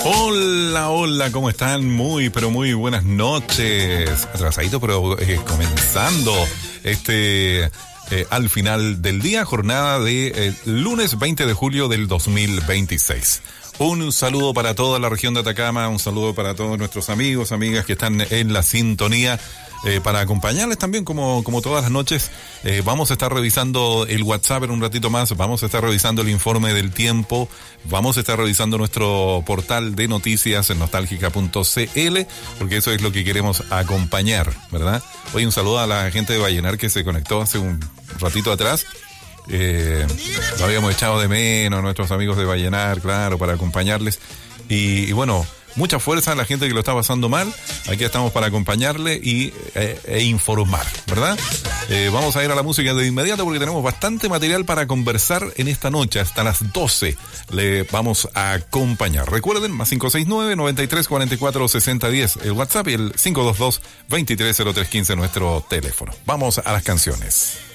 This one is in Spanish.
Hola, hola, ¿cómo están? Muy, pero muy buenas noches. Atrasadito, pero comenzando al final del día, jornada de lunes 20 de julio del 2026. Un saludo para toda la región de Atacama, un saludo para todos nuestros amigos, amigas que están en la sintonía. Para acompañarles también como todas las noches, vamos a estar revisando el WhatsApp en un ratito más, vamos a estar revisando el informe del tiempo, vamos a estar revisando nuestro portal de noticias en nostalgica.cl, porque eso es lo que queremos acompañar, ¿verdad? Hoy un saludo a la gente de Vallenar que se conectó hace un ratito atrás. Lo habíamos echado de menos a nuestros amigos de Vallenar, claro, para acompañarles y bueno, mucha fuerza a la gente que lo está pasando mal. Aquí estamos para acompañarle e informar, ¿verdad? Vamos a ir a la música de inmediato porque tenemos bastante material para conversar en esta noche. Hasta las 12 le vamos a acompañar. Recuerden, más 569-9344-6010 el WhatsApp y el 522-230315 nuestro teléfono. Vamos a las canciones.